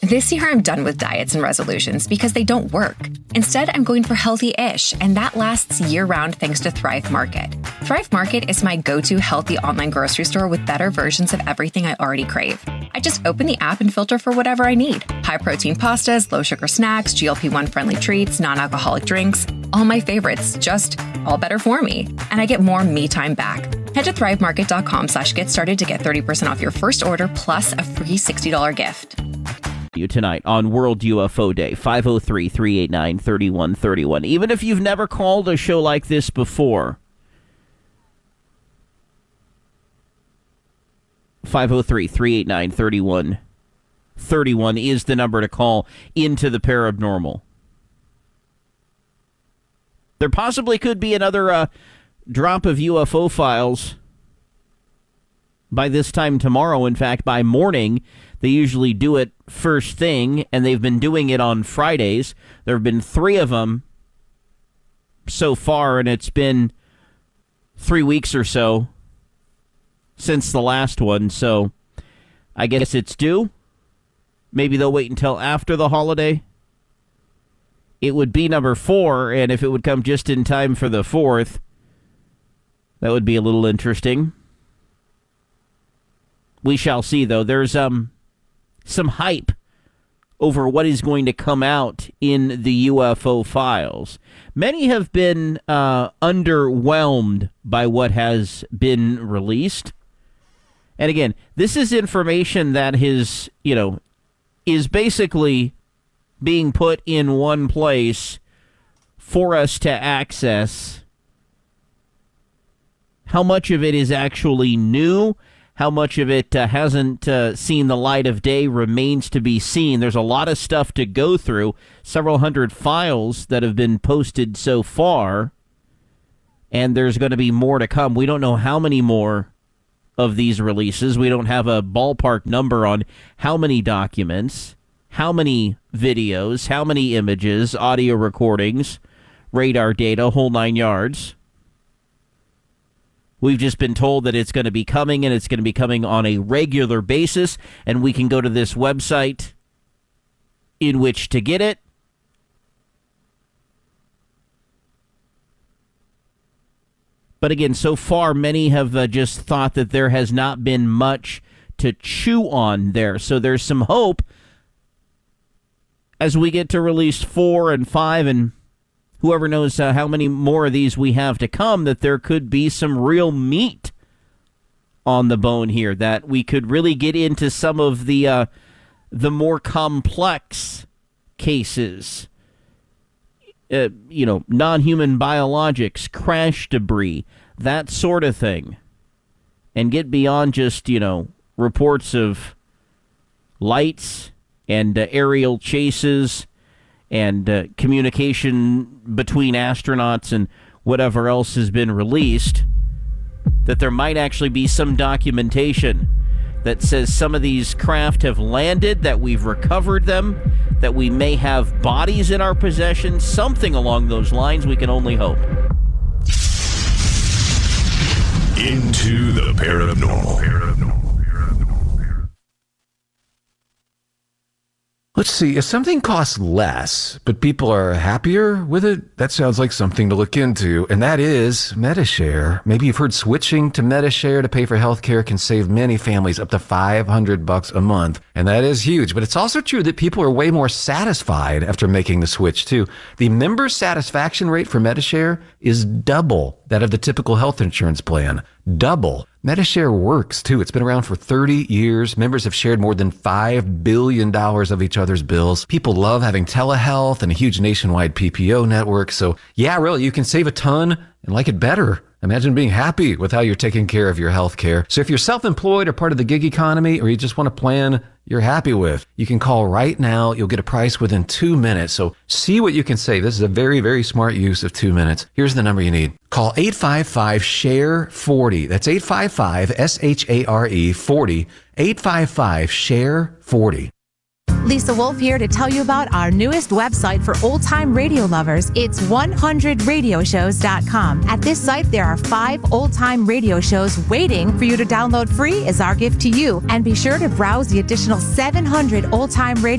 This year, I'm done with diets and resolutions because they don't work. Instead, I'm going for healthy-ish, and that lasts year-round thanks to Thrive Market. Thrive Market is my go-to healthy online grocery store with better versions of everything I already crave. I just open the app and filter for whatever I need. High-protein pastas, low-sugar snacks, GLP-1-friendly treats, non-alcoholic drinks, all my favorites, just all better for me. And I get more me time back. Head to thrivemarket.com/get started to get 30% off your first order plus a free $60 gift. You tonight on World UFO Day, 503-389-3131. Even if you've never called a show like this before, 503-389-3131 is the number to call into the paranormal. There possibly could be another drop of UFO files by this time tomorrow. In fact, by morning. They usually do it first thing, and they've been doing it on Fridays. There have been 3 of them so far, and it's been 3 weeks or so since the last one. So I guess it's due. Maybe they'll wait until after the holiday. It would be number 4, and if it would come just in time for the 4th, that would be a little interesting. We shall see, though. There's some hype over what is going to come out in the UFO files. Many have been underwhelmed by what has been released. And again, this is information that is basically being put in one place for us to access. How much of it is actually new? How much of it hasn't seen the light of day remains to be seen. There's a lot of stuff to go through, several hundred files that have been posted so far, and there's going to be more to come. We don't know how many more of these releases. We don't have a ballpark number on how many documents, how many videos, how many images, audio recordings, radar data, whole 9 yards. We've just been told that it's going to be coming, and it's going to be coming on a regular basis, and we can go to this website in which to get it. But again, so far, many have just thought that there has not been much to chew on there. So there's some hope as we get to release 4 and 5 and whoever knows how many more of these we have to come, that there could be some real meat on the bone here, that we could really get into some of the more complex cases, non-human biologics, crash debris, that sort of thing, and get beyond just, reports of lights and aerial chases and communication between astronauts and whatever else has been released, that there might actually be some documentation that says some of these craft have landed, that we've recovered them, that we may have bodies in our possession, something along those lines. We can only hope. Into the paranormal. Let's see, if something costs less, but people are happier with it, that sounds like something to look into, and that is Medi-Share. Maybe you've heard switching to Medi-Share to pay for healthcare can save many families up to $500 a month, and that is huge. But it's also true that people are way more satisfied after making the switch, too. The member satisfaction rate for Medi-Share is double that of the typical health insurance plan. Double. Medi-Share works, too. It's been around for 30 years. Members have shared more than $5 billion of each other's bills. People love having telehealth and a huge nationwide PPO network. So, yeah, really, you can save a ton and like it better. Imagine being happy with how you're taking care of your health care. So if you're self-employed or part of the gig economy, or you just want a plan you're happy with, you can call right now. You'll get a price within 2 minutes. So see what you can save. This is a very, very smart use of 2 minutes. Here's the number you need. Call 855-SHARE-40. That's 855-SHARE-40. 855-SHARE-40. Lisa Wolf here to tell you about our newest website for old-time radio lovers. It's 100radioshows.com. At this site, there are 5 old-time radio shows waiting for you to download free as our gift to you. And be sure to browse the additional 700 old-time radio